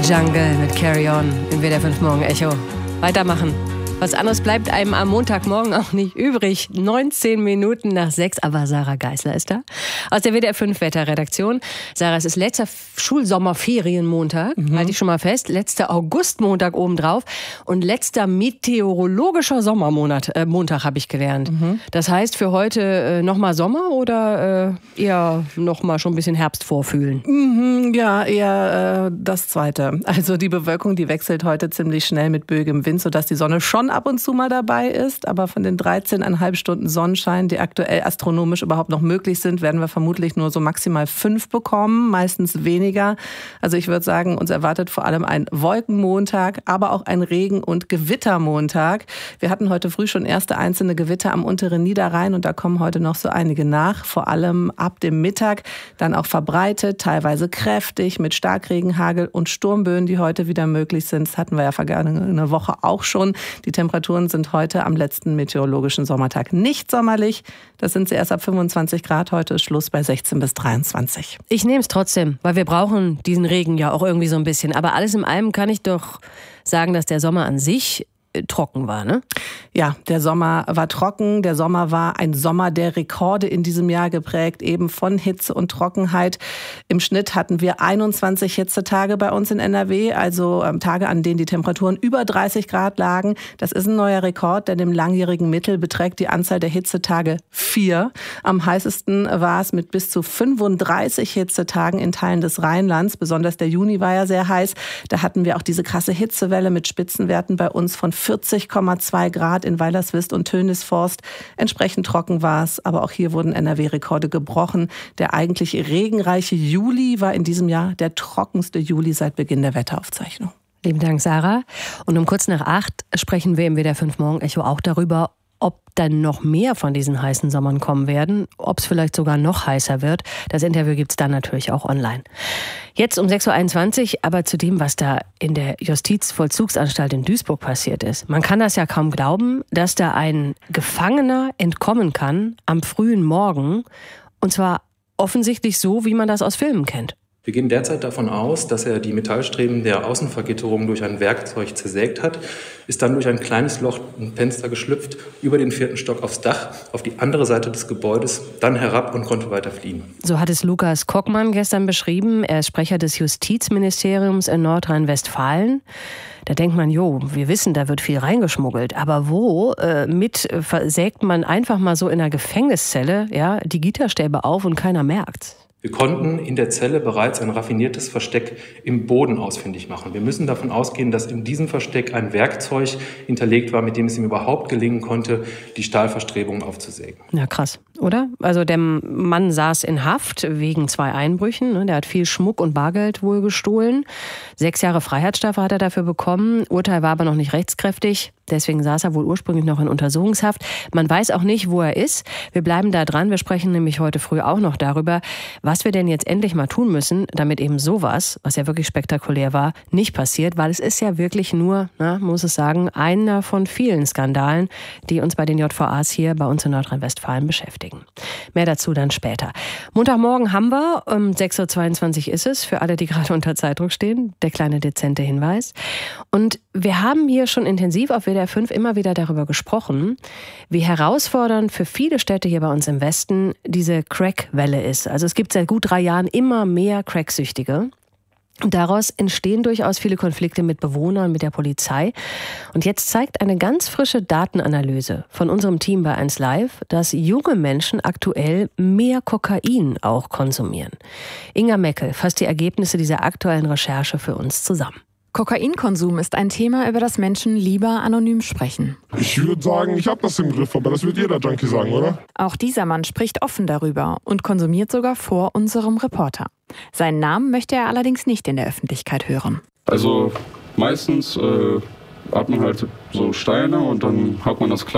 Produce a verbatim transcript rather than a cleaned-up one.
Jungle mit Carry On im W D R fünf Morgen Echo. Weitermachen. Was anderes bleibt einem am Montagmorgen auch nicht übrig. neunzehn Minuten nach sechs, aber Sarah Geisler ist da. Aus der W D R fünf Wetterredaktion. Sarah, es ist letzter Schulsommerferienmontag, mhm. halte ich schon mal fest. Letzter Augustmontag obendrauf und letzter meteorologischer Sommermonat, äh, Montag habe ich gelernt. Mhm. Das heißt für heute äh, nochmal Sommer oder äh, eher nochmal schon ein bisschen Herbst vorfühlen? Mhm, ja, eher äh, das Zweite. Also die Bewölkung, die wechselt heute ziemlich schnell mit böigem Wind, sodass die Sonne schon ab und zu mal dabei ist, aber von den dreizehn Komma fünf Stunden Sonnenschein, die aktuell astronomisch überhaupt noch möglich sind, werden wir vermutlich nur so maximal fünf bekommen, meistens weniger. Also ich würde sagen, uns erwartet vor allem ein Wolkenmontag, aber auch ein Regen- und Gewittermontag. Wir hatten heute früh schon erste einzelne Gewitter am unteren Niederrhein und da kommen heute noch so einige nach, vor allem ab dem Mittag, dann auch verbreitet, teilweise kräftig mit Starkregen, Hagel und Sturmböen, die heute wieder möglich sind. Das hatten wir ja vergangene Woche auch schon. Die Temperaturen sind heute am letzten meteorologischen Sommertag nicht sommerlich. Das sind sie erst ab fünfundzwanzig Grad. Heute ist Schluss bei sechzehn bis dreiundzwanzig. Ich nehme es trotzdem, weil wir brauchen diesen Regen ja auch irgendwie so ein bisschen. Aber alles in allem kann ich doch sagen, dass der Sommer an sich trocken war, ne? Ja, der Sommer war trocken. Der Sommer war ein Sommer der Rekorde in diesem Jahr geprägt, eben von Hitze und Trockenheit. Im Schnitt hatten wir einundzwanzig Hitzetage bei uns in N R W, also ähm, Tage, an denen die Temperaturen über dreißig Grad lagen. Das ist ein neuer Rekord, denn im langjährigen Mittel beträgt die Anzahl der Hitzetage vier. Am heißesten war es mit bis zu fünfunddreißig Hitzetagen in Teilen des Rheinlands. Besonders der Juni war ja sehr heiß. Da hatten wir auch diese krasse Hitzewelle mit Spitzenwerten bei uns von vierzig Komma zwei Grad in Weilerswist und Tönisforst. Entsprechend trocken war es, aber auch hier wurden N R W-Rekorde gebrochen. Der eigentlich regenreiche Juli war in diesem Jahr der trockenste Juli seit Beginn der Wetteraufzeichnung. Lieben Dank, Sarah. Und um kurz nach acht sprechen wir im W D R fünf Morgen Echo auch darüber, ob dann noch mehr von diesen heißen Sommern kommen werden, ob es vielleicht sogar noch heißer wird. Das Interview gibt es dann natürlich auch online. Jetzt um sechs Uhr einundzwanzig, aber zu dem, was da in der Justizvollzugsanstalt in Duisburg passiert ist. Man kann das ja kaum glauben, dass da ein Gefangener entkommen kann am frühen Morgen. Und zwar offensichtlich so, wie man das aus Filmen kennt. Wir gehen derzeit davon aus, dass er die Metallstreben der Außenvergitterung durch ein Werkzeug zersägt hat, ist dann durch ein kleines Loch im Fenster geschlüpft, über den vierten Stock aufs Dach, auf die andere Seite des Gebäudes, dann herab und konnte weiter fliehen. So hat es Lukas Kockmann gestern beschrieben. Er ist Sprecher des Justizministeriums in Nordrhein-Westfalen. Da denkt man, jo, wir wissen, da wird viel reingeschmuggelt. Aber wo? Äh, mit versägt man einfach mal so in einer Gefängniszelle, ja, die Gitterstäbe auf und keiner merkt's. Wir konnten in der Zelle bereits ein raffiniertes Versteck im Boden ausfindig machen. Wir müssen davon ausgehen, dass in diesem Versteck ein Werkzeug hinterlegt war, mit dem es ihm überhaupt gelingen konnte, die Stahlverstrebungen aufzusägen. Ja, krass, oder? Also der Mann saß in Haft wegen zwei Einbrüchen. Der hat viel Schmuck und Bargeld wohl gestohlen. Sechs Jahre Freiheitsstrafe hat er dafür bekommen. Urteil war aber noch nicht rechtskräftig. Deswegen saß er wohl ursprünglich noch in Untersuchungshaft. Man weiß auch nicht, wo er ist. Wir bleiben da dran. Wir sprechen nämlich heute früh auch noch darüber, was wir denn jetzt endlich mal tun müssen, damit eben sowas, was ja wirklich spektakulär war, nicht passiert. Weil es ist ja wirklich nur, na, muss es sagen, einer von vielen Skandalen, die uns bei den J V As hier bei uns in Nordrhein-Westfalen beschäftigen. Mehr dazu dann später. Montagmorgen haben wir, um sechs Uhr zweiundzwanzig ist es, für alle, die gerade unter Zeitdruck stehen, der kleine dezente Hinweis. Und wir haben hier schon intensiv auf W D R fünf immer wieder darüber gesprochen, wie herausfordernd für viele Städte hier bei uns im Westen diese Crack-Welle ist. Also es gibt seit gut drei Jahren immer mehr Cracksüchtige. Und daraus entstehen durchaus viele Konflikte mit Bewohnern, mit der Polizei. Und jetzt zeigt eine ganz frische Datenanalyse von unserem Team bei eins Live, dass junge Menschen aktuell mehr Kokain auch konsumieren. Inga Meckel fasst die Ergebnisse dieser aktuellen Recherche für uns zusammen. Kokainkonsum ist ein Thema, über das Menschen lieber anonym sprechen. Ich würde sagen, ich habe das im Griff, aber das wird jeder Junkie sagen, oder? Auch dieser Mann spricht offen darüber und konsumiert sogar vor unserem Reporter. Seinen Namen möchte er allerdings nicht in der Öffentlichkeit hören. Also meistens äh, hat man halt so Steine und dann hat man das